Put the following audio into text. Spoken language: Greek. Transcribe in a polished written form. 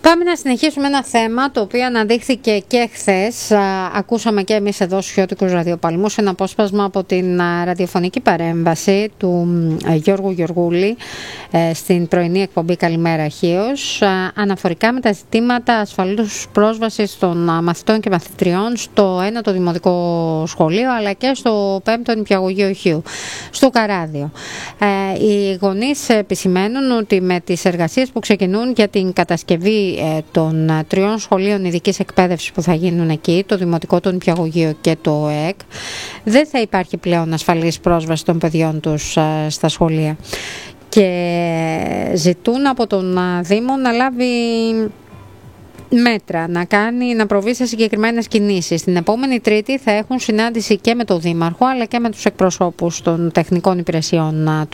Πάμε να συνεχίσουμε ένα θέμα το οποίο αναδείχθηκε και χθες. Ακούσαμε και εμείς εδώ στους Χιώτικους Ραδιοπαλμούς ένα απόσπασμα από την ραδιοφωνική παρέμβαση του Γιώργου Γεωργούλη στην πρωινή εκπομπή Καλημέρα Χίος, αναφορικά με τα ζητήματα ασφαλούς πρόσβασης των μαθητών και μαθητριών στο 1ο Δημοτικό Σχολείο αλλά και στο 5ο Νηπιαγωγείο Χίου, στο Καράδιο. Οι γονείς επισημαίνουν ότι με τις εργασίες που ξεκινούν για την κατασκευή των 3 σχολείων ειδικής εκπαίδευσης που θα γίνουν εκεί, το Δημοτικό, το Νηπιαγωγείο και το ΕΚ, δεν θα υπάρχει πλέον ασφαλής πρόσβαση των παιδιών τους στα σχολεία. Και ζητούν από τον Δήμο να λάβει μέτρα, να προβεί σε συγκεκριμένες κινήσεις. Την επόμενη Τρίτη θα έχουν συνάντηση και με τον Δήμαρχο αλλά και με τους εκπροσώπους των τεχνικών υπηρεσιών του